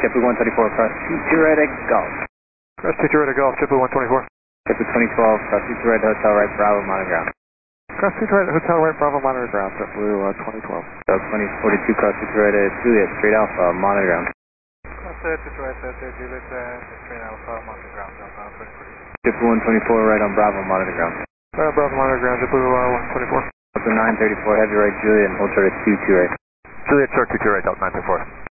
JetBlue 134, cross 22 right at Golf. Cross 22 right at Golf, JetBlue 124. JetBlue 2012, cross 22 right at Hotel right, Bravo, monitor ground. Cross 22 right at Hotel right, Bravo, monitor ground, JetBlue 2012. So 2042, cross 22 right at Juliet, straight Alpha, monitor ground. Cross 22 right at Juliet, straight Alpha, monitor ground, JetBlue 124 right on Bravo, monitor ground. Bravo, monitor ground, JetBlue 124. Delta 934, heavy right, Juliet, hold short at 22 right. Juliet short 22 right, Delta 934.